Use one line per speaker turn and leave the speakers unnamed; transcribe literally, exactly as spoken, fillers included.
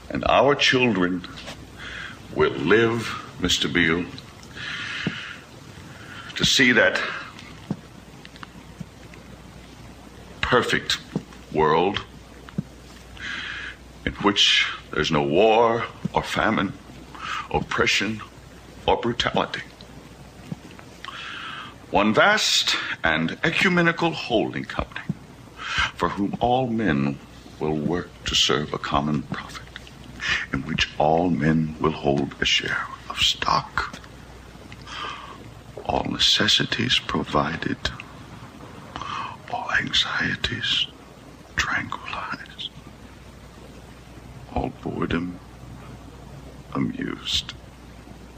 And our children will live, Mister Beale, to see that perfect world in which there's no war or famine, oppression or brutality. One vast and ecumenical holding company for whom all men will work to serve a common profit, in which all men will hold a share of stock, all necessities provided, all anxieties tranquilized, all boredom amused.